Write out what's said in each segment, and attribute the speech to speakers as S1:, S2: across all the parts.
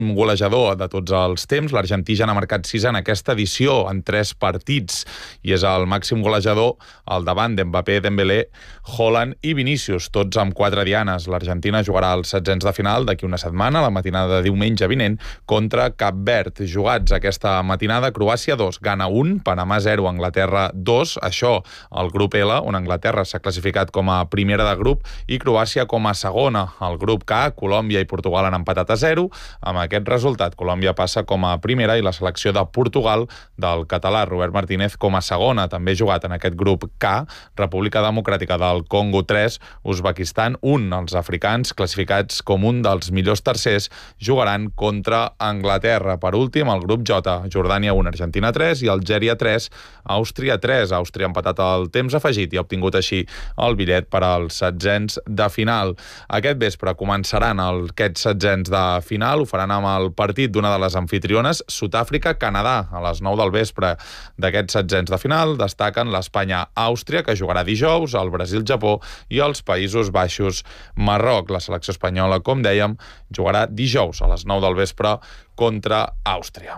S1: golejador de tots els temps. L'argentí ja n'ha marcat 6 en aquesta edició, en 3 partits, i és el màxim golejador al davant d'Mbappé, Dembélé, Haaland i Vinícius, tots amb 4 dianes. L'Argentina jugarà als 16 de final d'aquí una setmana, la matinada de diumenge vinent, contra Cap Verd. Jugats aquesta matinada, Croàcia 2, Ghana 1, Panamà 0, Anglaterra 2. Això al grup L, on Anglaterra s'ha classificat com a primera de grup i Croàcia com a segona. Al grup K, Colòmbia i Portugal han empatat a 0. Amb aquest resultat, Colòmbia passa com a primera i la selecció de Portugal del català Robert Martínez com a segona. També jugat en aquest grup K, República Democràtica del Congo 3, Uzbekistan 1. Els africans, classificats com un dels millors tercers, jugaran contra Anglaterra. Per últim, el grup J, Jordània 1, Argentina 3 i Algèria 3, Àustria 3. Àustria ha empatat el temps afegit i ha obtingut així el bitllet per als setzents de final. Aquest vespre començaran aquests setzents de final, ho faran amb el partit d'una de les anfitriones, Sud-àfrica-Canadà, a les 9 del vespre. D'aquests setzents de final destaquen l'Espanya-Àustria, que jugarà dijous, el Brasil-Japó i els Països Baixos-Marroc. La selecció espanyola, com dèiem, jugarà dijous a les 9 del vespre contra Àustria.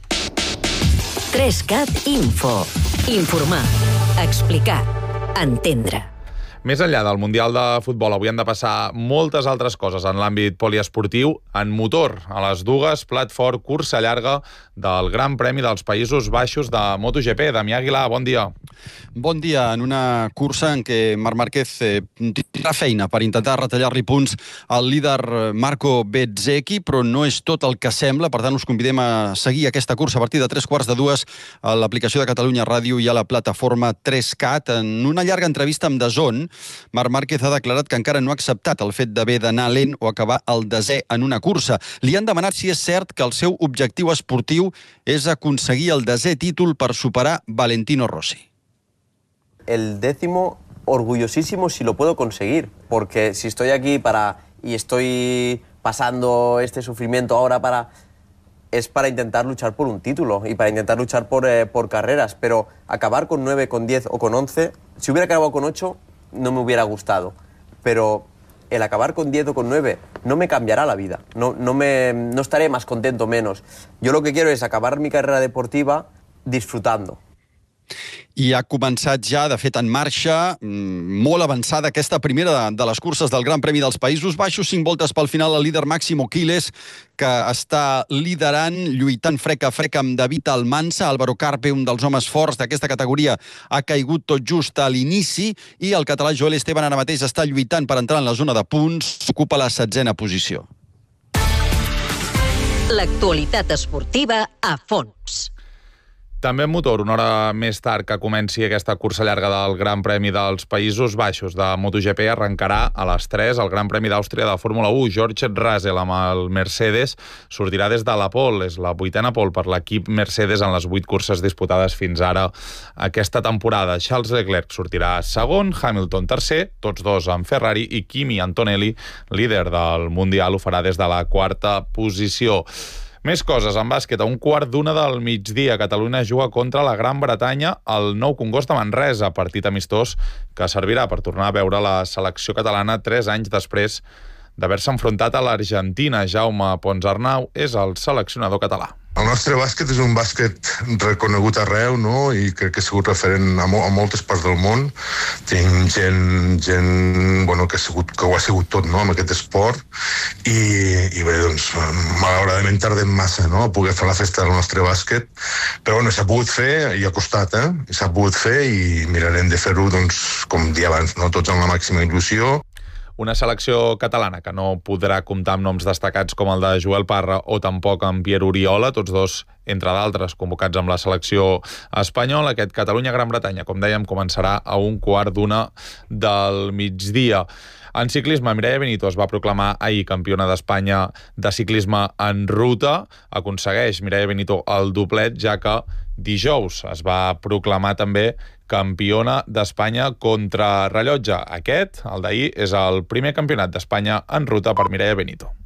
S2: 3CAT Info. Informar, explicar, entendre.
S1: Més enllà del Mundial de Futbol, avui han de passar moltes altres coses en l'àmbit poliesportiu. En motor, a les dues, plat fort, cursa llarga del Gran Premi dels Països Baixos de MotoGP. Damià Aguilar, bon dia.
S3: Bon dia. En una cursa en què Marc Márquez tindrà feina per intentar retallar-li punts al líder Marco Bezzecchi, però no és tot el que sembla. Per tant, us convidem a seguir aquesta cursa a partir de 3:15 a l'aplicació de Catalunya Ràdio i a la plataforma 3CAT. En una llarga entrevista amb DAZN, Marc Márquez ha declarat que encara no ha acceptat el fet d'haver d'anar lent o acabar el desè en una cursa. Li han demanat si és cert que el seu objectiu esportiu és aconseguir el desè títol per superar Valentino Rossi.
S4: El 10º, orgullosísimo si lo puedo conseguir, porque si estoy aquí y estoy pasando este sufrimiento ahora es para intentar luchar por un título y para intentar luchar por carreras, pero acabar con 9, con 10 o con 11, si hubiera acabado con 8, no me hubiera gustado, pero el acabar con 10 o con 9 no me cambiará la vida, no estaré más contento, menos. Yo lo que quiero es acabar mi carrera deportiva disfrutando.
S3: I ha començat ja, de fet, en marxa, molt avançada, aquesta primera de les curses del Gran Premi dels Països Baixos. 5 voltes pel final, el líder Máximo Quiles, que està liderant, lluitant frec a frec amb David Almansa. Álvaro Carpe, un dels homes forts d'aquesta categoria, ha caigut tot just a l'inici, i el català Joel Esteban ara mateix està lluitant per entrar en la zona de punts. Ocupa la 7a posició.
S2: L'actualitat esportiva a fons.
S1: També en motor, una hora més tard que comenci aquesta cursa llarga del Gran Premi dels Països Baixos de MotoGP, arrencarà a les 3 el Gran Premi d'Àustria de Fórmula 1. George Russell amb el Mercedes sortirà des de la pole. És la 8a pole per l'equip Mercedes en les 8 curses disputades fins ara aquesta temporada. Charles Leclerc sortirà segon, Hamilton tercer, tots dos amb Ferrari, i Kimi Antonelli, líder del Mundial, ho farà des de la 4a posició. Més coses en bàsquet. A 1:15 del migdia, Catalunya juga contra la Gran Bretanya al Nou Congost de Manresa, partit amistós que servirà per tornar a veure la selecció catalana 3 anys després d'haver-se enfrontat a l'Argentina. Jaume Ponsarnau és el seleccionador català.
S5: El nostre bàsquet és un bàsquet reconegut arreu, no? I crec que ha sigut referent a moltes parts del món. Tenim gent bueno, que ho ha sigut tot, no?, amb aquest esport. I bé, doncs, malauradament tardem massa, no?, a poder fer la festa del nostre bàsquet. Però bueno, s'ha pogut fer i ha costat, s'ha pogut fer i mirarem de fer-ho, doncs, com dia abans, no?, tots amb la màxima il·lusió.
S1: Una selecció catalana que no podrà comptar amb noms destacats com el de Joel Parra o tampoc amb Pierre Oriola, tots dos, entre d'altres, convocats amb la selecció espanyola. Aquest Catalunya-Gran Bretanya, com dèiem, començarà a 1:15 del migdia. En ciclisme, Mireia Benito es va proclamar ahir campiona d'Espanya de ciclisme en ruta. Aconsegueix Mireia Benito el doblet, ja que dijous es va proclamar també campiona d'Espanya contra rellotge. Aquest, el d'ahir, és el primer campionat d'Espanya en ruta per Mireia Benito.